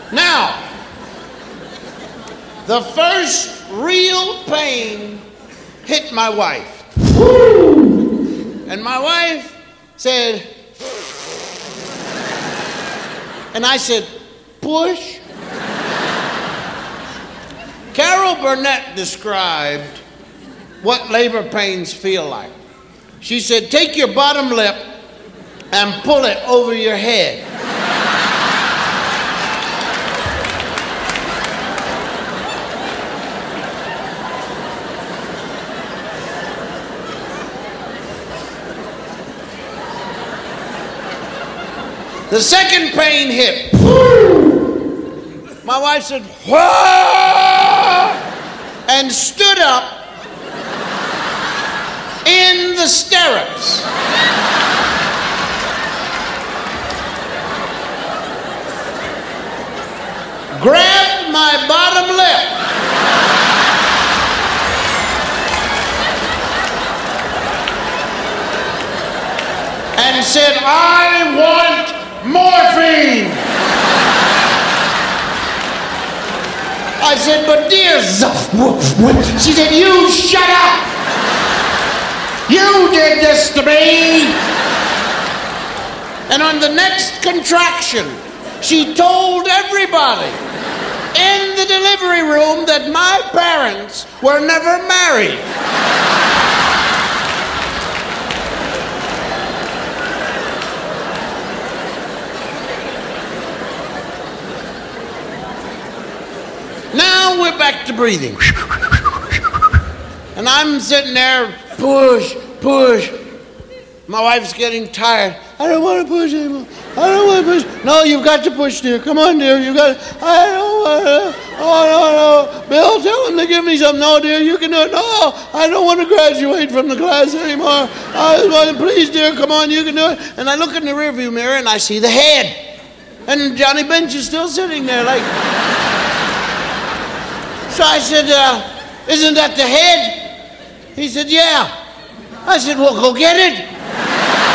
Now, the first real pain hit my wife. And my wife said, and I said, push. Carol Burnett described what labor pains feel like. She said, take your bottom lip and pull it over your head. The second pain hit. My wife said, whoa, and stood up in the stirrups. Grabbed my bottom lip. And said, I want morphine. I said, but dear, she said, you shut up. You did this to me. And on the next contraction, she told everybody in the delivery room that my parents were never married. Now we're back to breathing. And I'm sitting there, push, push. My wife's getting tired. I don't want to push anymore. I don't want to push. No, you've got to push, dear. Come on, dear. You've got to. I don't want to. Oh, no. Bill, tell him to give me some. No, dear, you can do it. No, I don't want to graduate from the class anymore. Please, dear, come on, you can do it. And I look in the rearview mirror and I see the head. And Johnny Bench is still sitting there like... So I said, isn't that the head? He said, yeah. I said, well, go get it.